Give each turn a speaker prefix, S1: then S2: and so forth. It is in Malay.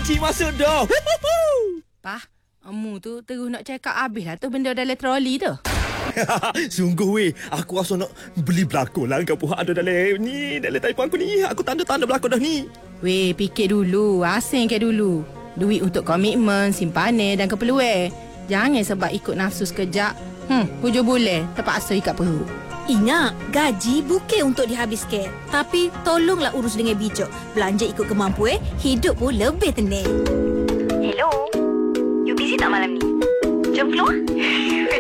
S1: Makcik masuk dah.
S2: Pah, kamu tu terus nak check out habis lah tu benda dalam troli tu.
S1: Sungguh weh, aku rasa nak beli belakang lah kau ada dalam ni, dalam telefon aku ni. Aku tanda-tanda belakang dah ni.
S2: Weh, fikir dulu, asingkan dulu. Duit untuk komitmen, simpanan dan keperluan. Jangan sebab ikut nafsu sekejap. Hujung bulan terpaksa ikat perut.
S3: Ingat, gaji bukan untuk dihabiskan. Tapi tolonglah urus dengan bijak. Belanja ikut kemampuan, hidup pun lebih tenang.
S4: Hello. You busy tak malam ni? Jom keluar.